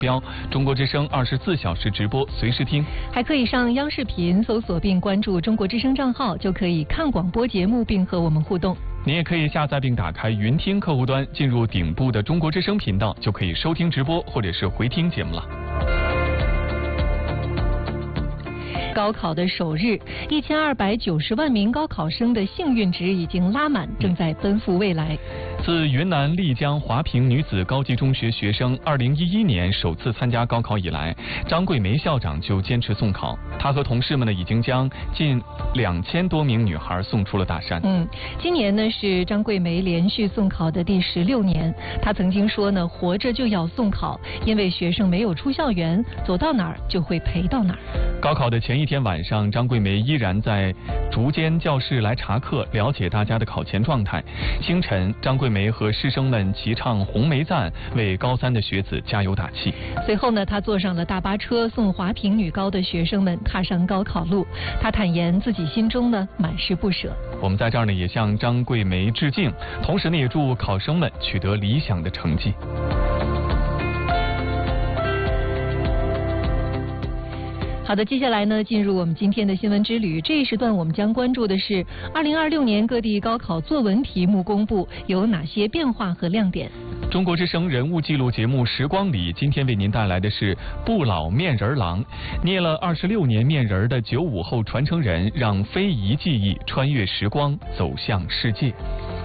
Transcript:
标中国之声24小时直播，随时听。 还可以上央视频搜索并关注中国之声账号，就可以看广播节目并和我们互动。 你也可以下载并打开云听客户端，进入顶部的中国之声频道，就可以收听直播或者是回听节目了。 高考的首日，1290万名高考生的幸运值已经拉满，正在奔赴未来。 自云南丽江华坪女子高级中学学生2011年首次参加高考以来，张桂梅校长就坚持送考。她和同事们呢，已经将近2000多名女孩送出了大山。 今年呢是张桂梅连续送考的第16年。她曾经说呢，活着就要送考，因为学生没有出校园，走到哪儿就会陪到哪儿。 高考的前一天晚上，张桂梅依然在竹间教室来查课，了解大家的考前状态。清晨，张桂梅和师生们齐唱《红梅赞》，为高3的学子加油打气。 随后呢，她坐上了大巴车，送华坪女高的学生们踏上高考路。她坦言自己心中呢满是不舍。 我们在这儿呢也向张桂梅致敬，同时呢也祝考生们取得理想的成绩。 好的，接下来呢，进入我们今天的新闻之旅。这一时段我们将关注的是2026年各地高考作文题目公布有哪些变化和亮点。 中国之声人物记录节目《时光里》今天为您带来的是不老面人郎，捏了26年面人的95后传承人，让非遗技艺穿越时光，走向世界。